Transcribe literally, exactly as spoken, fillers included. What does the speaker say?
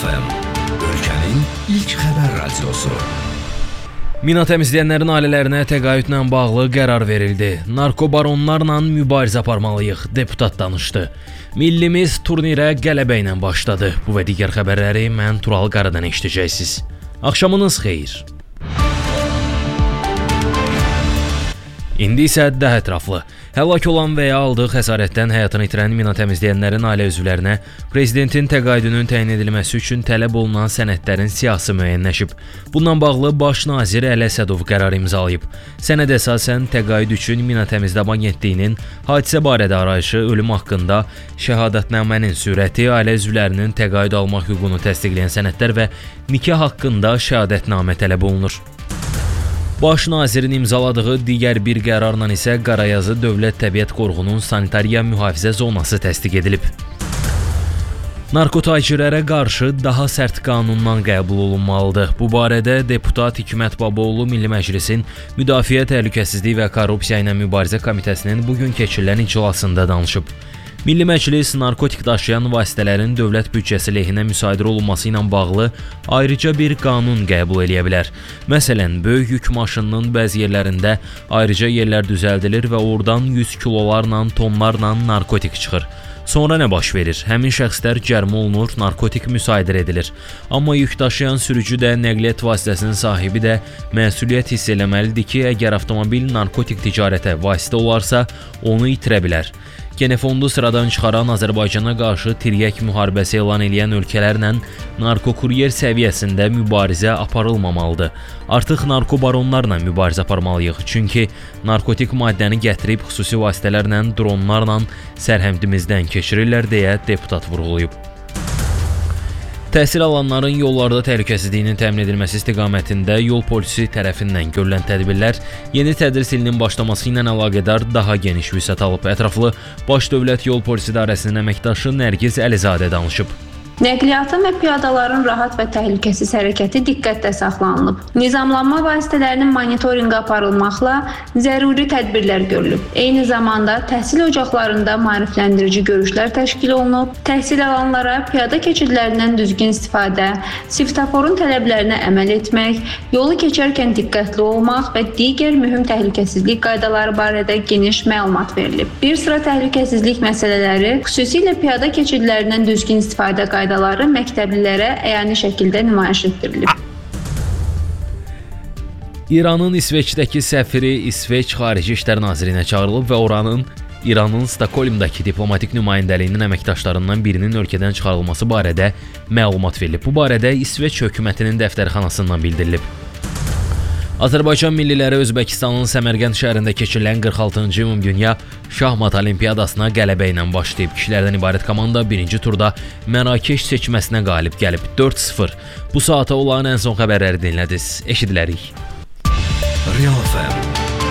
F M, ölkənin ilk xəbər radiosu. Mina təmizləyənlərin ailələrinə təqaüdlə bağlı qərar verildi. Narkobaronlarla mübarizə aparmalıyıq, deputat danışdı. Millimiz turnirə qələbə ilə başladı. Bu və digər xəbərləri mən Tural Qaradan eşidəcəksiniz. Axşamınız xeyir. İndi isə daha ətraflı. Həlak olan və ya aldığı xəsarətdən həyatını itirən mina təmizləyənlərin ailə üzvlərinə prezidentin təqaüdünün təyin edilməsi üçün tələb olunan sənədlərin siyahısı müəyyənləşib. Bununla bağlı Baş nazir Əli Əsədov qərar imzalayıb. Sənəd əsasən təqaüd üçün Mina Təmizləmə Agentliyinin hadisə barədə arayışı, ölüm haqqında şəhadətnamənin sürəti, ailə üzvlərinin təqaüd almaq hüququnu təsdiqləyən sənədlər və nikah haqqında şəhadətnamə tələb olunur. Baş nazirin imzaladığı digər bir qərarla isə Qarayazı Dövlət Təbiət Qoruğunun sanitariya mühafizə zonası təsdiq edilib. Narkotacirlərə qarşı daha sərt qanundan qəbul olunmalıdır. Bu barədə deputat Hikmət Babaoğlu Milli Məclisin Müdafiə Təhlükəsizliyi və Korrupsiya ilə Mübarizə Komitəsinin bugün keçirilən iclasında danışıb. Milli Məclis narkotik daşıyan vasitələrin dövlət büdcəsi lehinə müsadirə olunması ilə bağlı ayrıca bir qanun qəbul edə bilər. Məsələn, böyük yük maşınının bəzi yerlərində ayrıca yerlər düzəldilir və oradan yüz kilolarla, tonlarla narkotik çıxır. Sonra nə baş verir? Həmin şəxslər cərimə olunur, narkotik müsadirə edilir. Amma yük daşıyan sürücü də, nəqliyyat vasitəsinin sahibi də məsuliyyət hiss eləməlidir ki, əgər avtomobil narkotik ticarətə vasitə olarsa, onu itirə bilər. Genofondu sıradan çıxaran Azərbaycana qarşı tiryək müharibəsi elan edən ölkələrlə narkokuryer səviyyəsində mübarizə aparılmamalıdır. Artıq narkobaronlarla mübarizə aparmalıyıq, çünki narkotik maddəni gətirib xüsusi vasitələrlə, dronlarla sərhəmdimizdən keçirirlər deyə deputat vurğulayıb. Təhsil alanların yollarda təhlükəsizliyinin təmin edilməsi istiqamətində yol polisi tərəfindən görülən tədbirlər yeni tədris ilinin başlaması ilə əlaqədar daha geniş vüsət alıb. Ətraflı Baş Dövlət Yol Polisi İdarəsinin əməkdaşı Nərgiz Əlizadə danışıb. Nəqliyyatın və piyadaların rahat və təhlükəsiz hərəkəti diqqətdə saxlanılıb. Nizamlanma vasitələrinin monitorinqi aparılmaqla zəruri tədbirlər görülüb. Eyni zamanda təhsil ocaqlarında maarifləndirici görüşlər təşkil olunub. Təhsil alanlara piyada keçidlərindən düzgün istifadə, svetoforun tələblərinə əməl etmək, yolu keçərkən diqqətli olmaq və digər mühüm təhlükəsizlik qaydaları barədə geniş məlumat verilib. Bir sıra təhlükəsizlik məsələləri, xüsusilə piyada keçidlərindən düzgün istifadə qaydaları qaydaları məktəblilərə əyani şəkildə nümayiş etdirilib. İranın İsveçdəki səfiri İsveç Xarici İşlər Nazirinə çağırılıb və oranın İranın Stokholmdakı diplomatik nümayəndəliyinin əməkdaşlarından birinin ölkədən çıxarılması barədə məlumat verilib. Bu barədə İsveç hökumətinin dəftərxanasından bildirilib. Azərbaycan milliləri Özbəkistanın Səmərqənd şəhərində keçirilən qırx altıncı Ümumdünya Şahmat Olimpiyadasına qələbə ilə başlayıb. Kişilərdən ibarət komanda birinci turda Mərakeş seçməsinə qalib gəlib dörd sıfır. Bu saata olan ən son xəbərləri dinlədiniz. Eşidilərik. Real F M